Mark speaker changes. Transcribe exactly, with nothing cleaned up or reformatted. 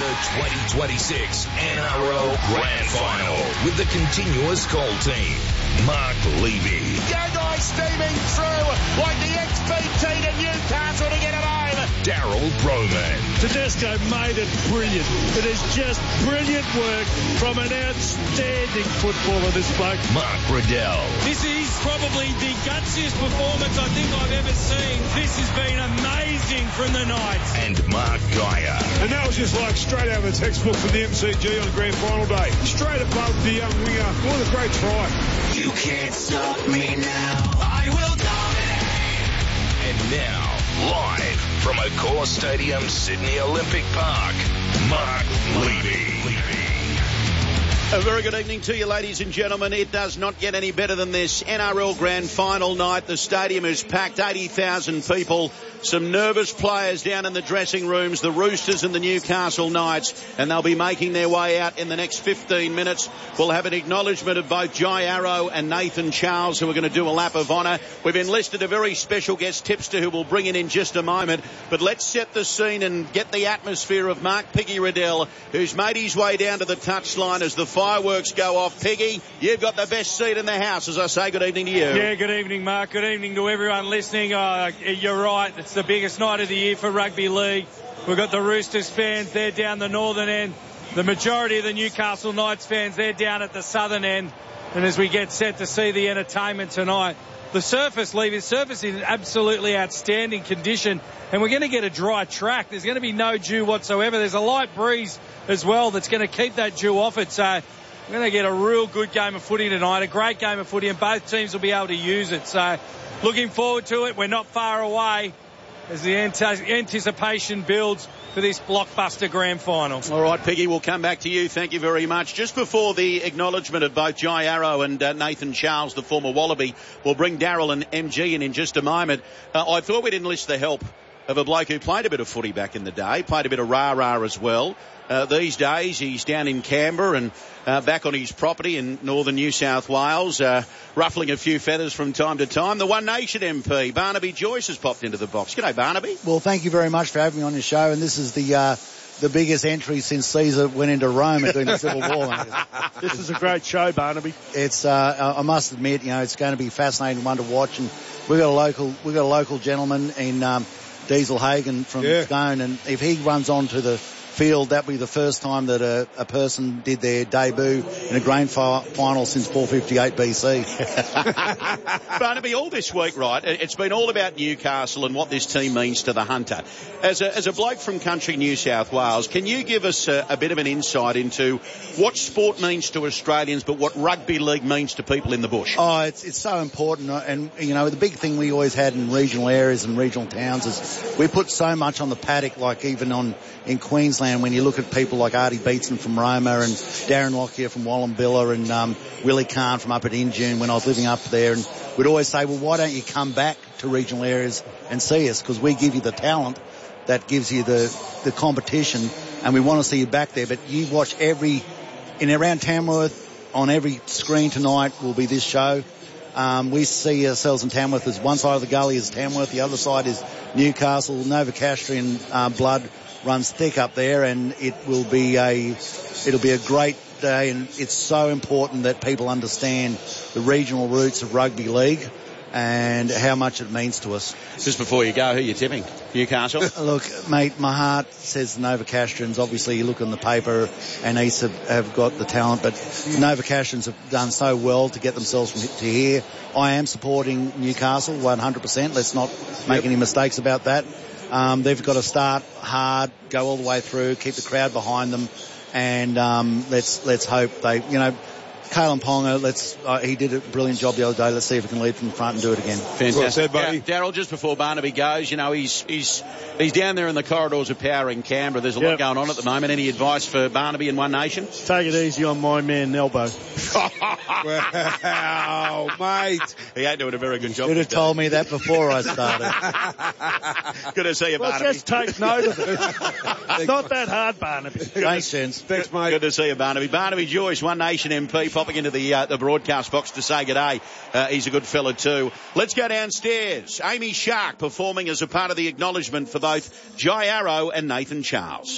Speaker 1: the twenty twenty-six N R L Grand Final with the continuous call team. Mark Levy.
Speaker 2: Go guys steaming through like the X P T to Newcastle to get it home.
Speaker 1: Daryl Broman.
Speaker 3: Tedesco made it brilliant. It is just brilliant work from an outstanding footballer, this bloke.
Speaker 1: Mark Riddell.
Speaker 4: This is probably the gutsiest performance I think I've ever seen. This has been amazing from the Knights.
Speaker 1: And Mark Geyer.
Speaker 3: And that was just like straight out of the textbook for the M C G on grand final day. Straight above the young winger. What a great try.
Speaker 5: You can't stop me now. I will dominate.
Speaker 1: And now, live from Accor Stadium, Sydney Olympic Park, Mark Levy.
Speaker 6: A very good evening to you, ladies and gentlemen. It does not get any better than this N R L Grand Final night. The stadium is packed, eighty thousand people. Some nervous players down in the dressing rooms, the Roosters and the Newcastle Knights, and they'll be making their way out in the next fifteen minutes. We'll have an acknowledgement of both Jai Arrow and Nathan Charles, who are going to do a lap of honour. We've enlisted a very special guest tipster who we'll bring in in just a moment. But let's set the scene and get the atmosphere of Mark Piggy Riddell, who's made his way down to the touchline as the fireworks go off. Piggy, you've got the best seat in the house, as I say. Good evening to you.
Speaker 4: Yeah, good evening, Mark. Good evening to everyone listening. Uh, you're right. It's the biggest night of the year for rugby league. We've got the Roosters fans, they're down the northern end. The majority of the Newcastle Knights fans, they're down at the southern end. And as we get set to see the entertainment tonight, the surface, Lee, the surface is in absolutely outstanding condition. And we're going to get a dry track. There's going to be no dew whatsoever. There's a light breeze as well that's going to keep that dew off it. So we're going to get a real good game of footy tonight, a great game of footy, and both teams will be able to use it. So looking forward to it. We're not far away as the anticipation builds for this blockbuster grand final.
Speaker 6: All right, Piggy, we'll come back to you. Thank you very much. Just before the acknowledgement of both Jai Arrow and uh, Nathan Charles, the former Wallaby, we'll bring Daryl and M G in in just a moment. Uh, I thought we'd enlist the help of a bloke who played a bit of footy back in the day, played a bit of rah-rah as well. Uh, these days, he's down in Canberra and uh, back on his property in northern New South Wales, uh, ruffling a few feathers from time to time. The One Nation M P, Barnaby Joyce, has popped into the box. G'day, Barnaby.
Speaker 7: Well, thank you very much for having me on your show, and this is the uh, the biggest entry since Caesar went into Rome during the Civil War.
Speaker 3: This is a great show, Barnaby.
Speaker 7: It's, uh, I must admit, you know, it's going to be a fascinating one to watch, and we've got a local, we've got a local gentleman in um, Diesel Hagen from
Speaker 3: yeah.
Speaker 7: Scone, and if he runs onto the field, that'll be the first time that a, a person did their debut in a grand fi- final since four fifty-eight B C.
Speaker 6: Barnaby, all this week, right, it's been all about Newcastle and what this team means to the Hunter. As a, as a bloke from country New South Wales, can you give us a, a bit of an insight into what sport means to Australians, but what rugby league means to people in the bush?
Speaker 7: Oh, it's it's so important, and, you know, the big thing we always had in regional areas and regional towns is we put so much on the paddock, like even on in Queensland, when you look at people like Artie Beetson from Roma and Darren Lockyer from Wallumbilla and um, Willie Kahn from up at Injune when I was living up there, and we'd always say, well, why don't you come back to regional areas and see us, because we give you the talent that gives you the, the competition, and we want to see you back there. But you watch every, in around Tamworth, on every screen tonight will be this show. Um, we see ourselves in Tamworth as one side of the gully is Tamworth, the other side is Newcastle. Novocastrian uh, blood runs thick up there, and it will be a it'll be a great day, and it's so important that people understand the regional roots of rugby league and how much it means to us.
Speaker 6: Just before you go, who are you tipping? Newcastle?
Speaker 7: Look, mate, my heart says Novocastrians. Obviously, you look on the paper and East have, have got the talent, but Novocastrians have done so well to get themselves from to here. I am supporting Newcastle one hundred percent. Let's not make yep. any mistakes about that. Um, they've got to start hard, go all the way through, keep the crowd behind them, and um, let's let's hope they, you know, Kalen Ponga, let's, uh, he did a brilliant job the other day. Let's see if he can lead from the front and do it again.
Speaker 6: Fantastic. Well said, buddy. Yeah, Daryl, just before Barnaby goes, you know, he's he's he's down there in the corridors of power in Canberra. There's a yep. lot going on at the moment. Any advice for Barnaby and One Nation?
Speaker 3: Take it easy on my man, Nelbo.
Speaker 6: Wow, mate. He ain't doing a very good job.
Speaker 7: Should have told me that before I started.
Speaker 6: Good to see you,
Speaker 3: well,
Speaker 6: Barnaby.
Speaker 3: Just take note of it. It's not that hard, Barnaby.
Speaker 7: Thanks, gents.
Speaker 6: Thanks, mate. Good to see you, Barnaby. Barnaby Joyce, One Nation M P, popping into the uh, the broadcast box to say g'day. Uh, he's a good fella too. Let's go downstairs. Amy Shark performing as a part of the acknowledgement for both Jai Arrow and Nathan Charles.